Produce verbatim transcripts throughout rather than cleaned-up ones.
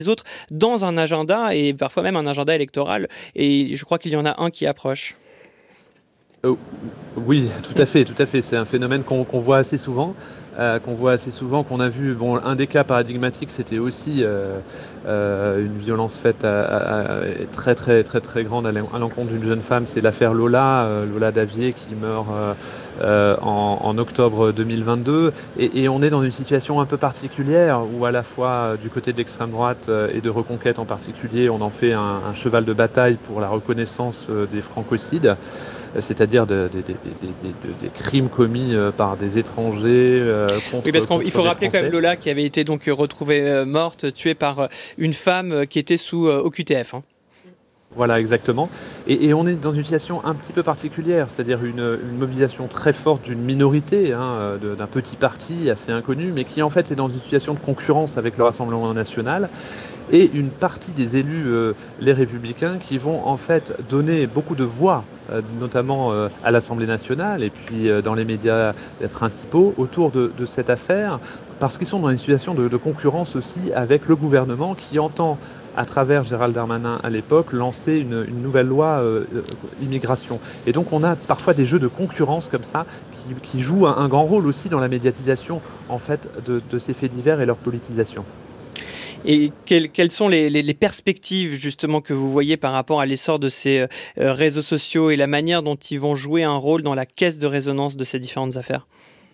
autres dans un agenda et parfois même un agenda électoral. Et je crois qu'il y en a un qui approche. Euh, oui, tout à fait, tout à fait. C'est un phénomène qu'on qu'on voit assez souvent, euh, qu'on voit assez souvent, qu'on a vu. Bon, un des cas paradigmatiques, c'était aussi euh, euh, une violence faite à, à, à, très très très très grande à l'encontre d'une jeune femme. C'est l'affaire Lola, euh, Lola Davier, qui meurt euh, euh, en, en octobre deux mille vingt-deux. Et, et on est dans une situation un peu particulière où à la fois euh, du côté de l'extrême droite euh, et de Reconquête en particulier, on en fait un, un cheval de bataille pour la reconnaissance euh, des francocides, c'est-à-dire de, de, de, de, de, de, des crimes commis euh, par des étrangers euh, contre. Oui, parce qu'il faut rappeler Français. quand même Lola qui avait été donc retrouvée euh, morte, tuée par une femme qui était sous euh, O Q T F. Hein. Voilà, exactement. Et, et on est dans une situation un petit peu particulière, c'est-à-dire une, une mobilisation très forte d'une minorité, hein, de, d'un petit parti assez inconnu, mais qui en fait est dans une situation de concurrence avec le Rassemblement national. Et une partie des élus, euh, les Républicains, qui vont en fait donner beaucoup de voix, euh, notamment euh, à l'Assemblée nationale et puis euh, dans les médias principaux, autour de, de cette affaire, parce qu'ils sont dans une situation de, de concurrence aussi avec le gouvernement qui entend, à travers Gérald Darmanin à l'époque, lancer une, une nouvelle loi euh, immigration. Et donc on a parfois des jeux de concurrence comme ça qui, qui jouent un, un grand rôle aussi dans la médiatisation en fait, de, de ces faits divers et leur politisation. Et quelles, quelles sont les, les, les perspectives justement que vous voyez par rapport à l'essor de ces euh, réseaux sociaux et la manière dont ils vont jouer un rôle dans la caisse de résonance de ces différentes affaires ?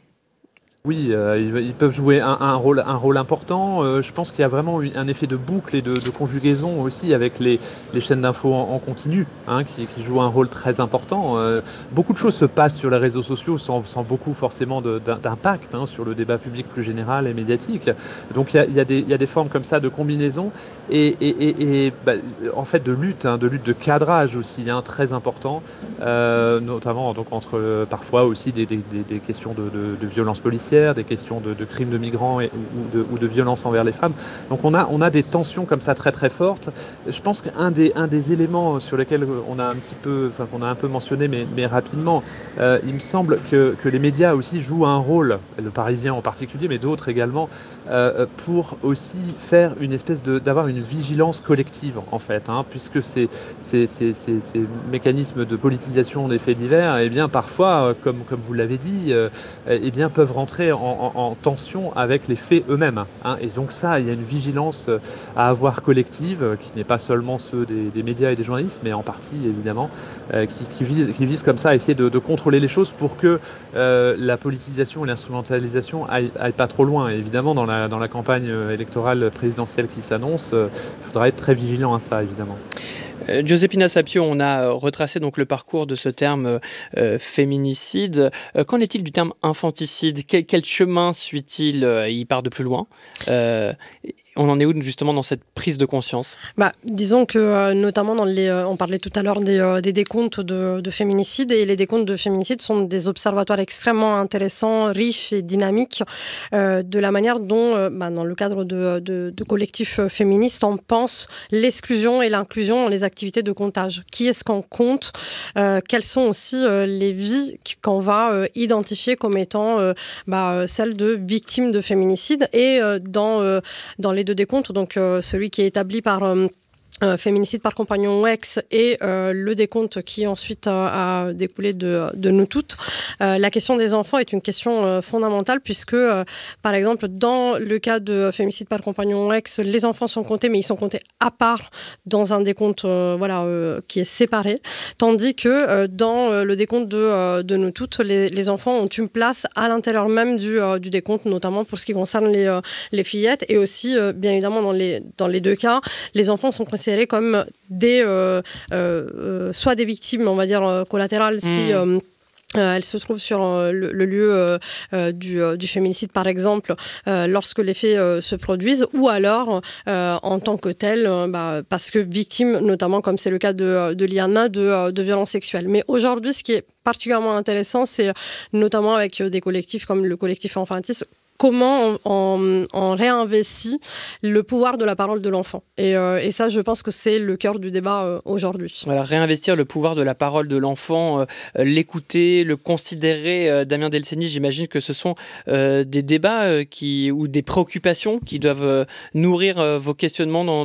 Oui, euh, ils, ils peuvent jouer un, un, rôle, un rôle important. Euh, je pense qu'il y a vraiment un effet de boucle et de, de conjugaison aussi avec les, les chaînes d'infos en, en continu, hein, qui, qui jouent un rôle très important. Euh, beaucoup de choses se passent sur les réseaux sociaux sans, sans beaucoup forcément de, d'impact hein, sur le débat public plus général et médiatique. Donc il y a, il y a, des, il y a des formes comme ça de combinaison et, et, et, et bah, en fait de lutte, hein, de lutte de cadrage aussi, hein, très important, euh, notamment donc, entre euh, parfois aussi des, des, des, des questions de, de, de violence policière, des questions de, de crimes de migrants et, ou, de, ou de violence envers les femmes. Donc on a, on a des tensions comme ça très très fortes. Je pense qu'un des, un des éléments sur lesquels on a un petit peu, enfin qu'on a un peu mentionné, mais, mais rapidement, euh, il me semble que, que les médias aussi jouent un rôle, le Parisien en particulier, mais d'autres également, euh, pour aussi faire une espèce de, d'avoir une vigilance collective en fait, hein, puisque ces, ces, ces, ces, ces mécanismes de politisation des faits divers, eh bien parfois, comme, comme vous l'avez dit, euh, eh bien peuvent rentrer En, en, en tension avec les faits eux-mêmes. Hein. Et donc ça, il y a une vigilance à avoir collective, qui n'est pas seulement ceux des, des médias et des journalistes, mais en partie évidemment, euh, qui, qui, vise, qui vise comme ça à essayer de, de contrôler les choses pour que euh, la politisation et l'instrumentalisation aillent, aillent pas trop loin. Et évidemment, dans la, dans la campagne électorale présidentielle qui s'annonce, il euh, faudra être très vigilant à ça, évidemment. Euh, Giuseppina Sapio, on a retracé donc le parcours de ce terme euh, féminicide. Euh, qu'en est-il du terme infanticide ? Quel, quel chemin suit-il ? euh, Il part de plus loin. Euh, on en est où justement dans cette prise de conscience ? Bah, disons que euh, notamment dans les, euh, on parlait tout à l'heure des, euh, des décomptes de, de féminicides, et les décomptes de féminicides sont des observatoires extrêmement intéressants, riches et dynamiques euh, de la manière dont, euh, bah, dans le cadre de, de, de collectifs féministes, on pense l'exclusion et l'inclusion dans les activités de comptage. Qui est-ce qu'on compte ? euh, Quelles sont aussi euh, les vies qu'on va euh, identifier comme étant euh, bah, celles de victimes de féminicide ? Et euh, dans, euh, dans les deux décomptes, donc euh, celui qui est établi par... Euh, Euh, féminicide par compagnon ou ex et euh, le décompte qui ensuite a, a découlé de, de nous toutes. Euh, la question des enfants est une question euh, fondamentale puisque, euh, par exemple, dans le cas de féminicide par compagnon ou ex, les enfants sont comptés, mais ils sont comptés à part dans un décompte euh, voilà, euh, qui est séparé, tandis que euh, dans euh, le décompte de, euh, de nous toutes, les, les enfants ont une place à l'intérieur même du, euh, du décompte, notamment pour ce qui concerne les, euh, les fillettes, et aussi, euh, bien évidemment, dans les, dans les deux cas, les enfants sont considérés comme des, euh, euh, soit des victimes, on va dire, euh, collatérales, mmh. si... Euh, Euh, elle se trouve sur euh, le, le lieu euh, euh, du, euh, du féminicide, par exemple, euh, lorsque les faits euh, se produisent, ou alors euh, en tant que telle, euh, bah, parce que victime, notamment comme c'est le cas de, de Liana, de, de violences sexuelles. Mais aujourd'hui, ce qui est particulièrement intéressant, c'est notamment avec des collectifs comme le collectif Infantis, comment on, on, on réinvestit le pouvoir de la parole de l'enfant. Et, euh, et ça, je pense que c'est le cœur du débat euh, aujourd'hui. Voilà, réinvestir le pouvoir de la parole de l'enfant, euh, l'écouter, le considérer. Euh, Damien Delceni, j'imagine que ce sont euh, des débats euh, qui, ou des préoccupations qui doivent euh, nourrir euh, vos questionnements dans,